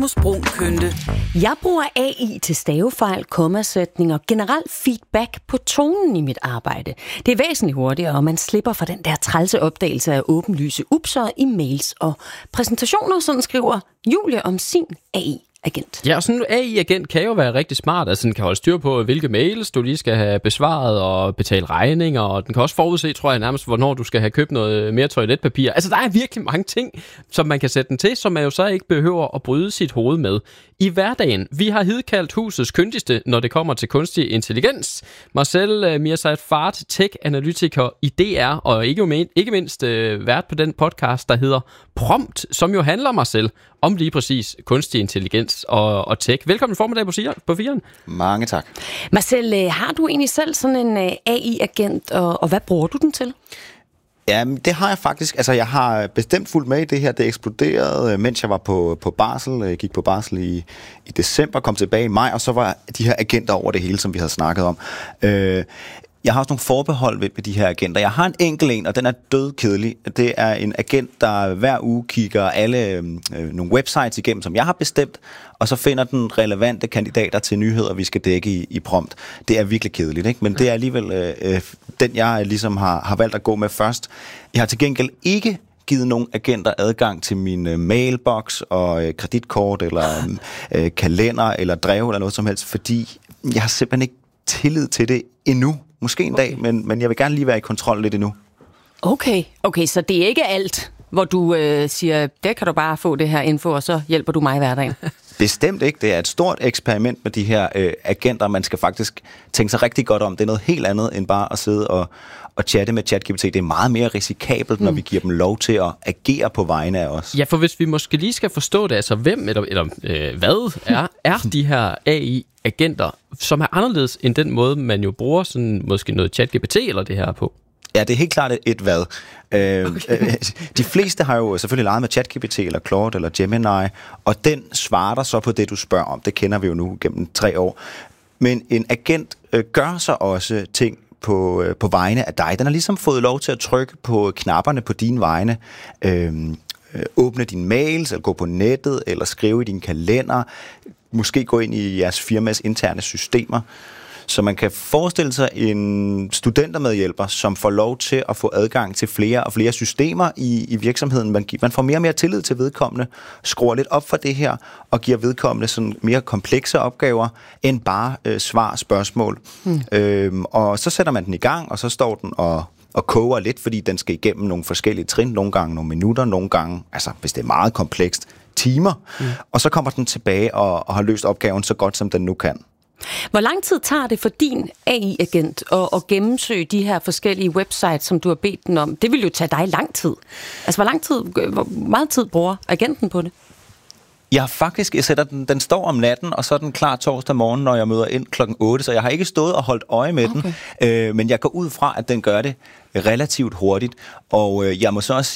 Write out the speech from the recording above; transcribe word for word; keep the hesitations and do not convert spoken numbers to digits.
Brun Kønte. Jeg bruger A I til stavefejl, kommasætning og generelt feedback på tonen i mit arbejde. Det er væsentligt hurtigere, og man slipper for den der trælse opdagelse af åbenlyse upser i mails og præsentationer, sådan skriver Julie om sin A I-agent. Ja, og sådan en A I-agent kan jo være rigtig smart. Altså, den kan holde styr på, hvilke mails du lige skal have besvaret og betale regninger, og den kan også forudse, tror jeg nærmest, hvornår du skal have købt noget mere toiletpapir. Altså, der er virkelig mange ting, som man kan sætte den til, som man jo så ikke behøver at bryde sit hoved med i hverdagen. Vi har hidkaldt husets kyndigste, når det kommer til kunstig intelligens. Marcel Mirzayed-Fard, tech-analytiker i D R, og ikke, ikke mindst øh, vært på den podcast, der hedder Prompt, som jo handler, Marcel, om lige præcis kunstig intelligens og, og tech. Velkommen formiddag på Firen. Mange tak. Marcel, har du egentlig selv sådan en A I-agent, og, og hvad bruger du den til? Ja, det har jeg faktisk. Altså, jeg har bestemt fulgt med i det her. Det eksploderede, mens jeg var på, på barsel. Jeg gik på barsel i, i december, kom tilbage i maj, og så var de her agenter over det hele, som vi havde snakket om. Øh, Jeg har også nogle forbehold ved, ved de her agenter. Jeg har en enkelt en, og den er dødkedelig. Det er en agent, der hver uge kigger alle øh, nogle websites igennem, som jeg har bestemt, og så finder den relevante kandidater til nyheder, vi skal dække i, i Prompt. Det er virkelig kedeligt, ikke? Men det er alligevel øh, den, jeg ligesom har, har valgt at gå med først. Jeg har til gengæld ikke givet nogle agenter adgang til min øh, mailbox og øh, kreditkort, eller øh, kalender, eller drev, eller noget som helst, fordi jeg har simpelthen ikke tillid til det endnu. Måske en okay. dag, men, men jeg vil gerne lige være i kontrol lidt endnu. Okay, okay, så det er ikke alt, hvor du øh, siger, der kan du bare få det her info, og så hjælper du mig i hverdagen. Bestemt ikke. Det er et stort eksperiment med de her øh, agenter. Man skal faktisk tænke sig rigtig godt om. Det er noget helt andet end bare at sidde og, og chatte med ChatGPT. Det er meget mere risikabelt, mm. når vi giver dem lov til at agere på vegne af os. Ja, for hvis vi måske lige skal forstå det, altså hvem eller, eller øh, hvad er, er de her A I-agenter, som er anderledes end den måde, man jo bruger sådan måske noget ChatGPT eller det her på? Ja, det er helt klart et hvad. Øh, okay. De fleste har jo selvfølgelig leget med ChatGPT eller Claude eller Gemini, og den svarer så på det, du spørger om. Det kender vi jo nu gennem tre år. Men en agent øh, gør så også ting på, øh, på vegne af dig. Den har ligesom fået lov til at trykke på knapperne på dine vegne. Øh, øh, åbne dine mails, eller gå på nettet, eller skrive i din kalender. Måske gå ind i jeres firmas interne systemer. Så man kan forestille sig en studentermedhjælper, som får lov til at få adgang til flere og flere systemer i, i virksomheden. Man, man får mere og mere tillid til vedkommende, skruer lidt op for det her, og giver vedkommende sådan mere komplekse opgaver, end bare øh, svar spørgsmål. Hmm. Øhm, og så sætter man den i gang, og så står den og, og koger lidt, fordi den skal igennem nogle forskellige trin, nogle gange nogle minutter, nogle gange, altså hvis det er meget komplekst, timer. Hmm. Og så kommer den tilbage og, og har løst opgaven så godt, som den nu kan. Hvor lang tid tager det for din A I-agent at, at gennemsøge de her forskellige websites, som du har bedt den om? Det vil jo tage dig lang tid. Altså, hvor lang tid, hvor meget tid bruger agenten på det? Jeg faktisk, jeg sætter den, den står om natten, og så er den klar torsdag morgen, når jeg møder ind klokken otte, så jeg har ikke stået og holdt øje med okay. den, øh, men jeg går ud fra, at den gør det relativt hurtigt, og øh, jeg må så også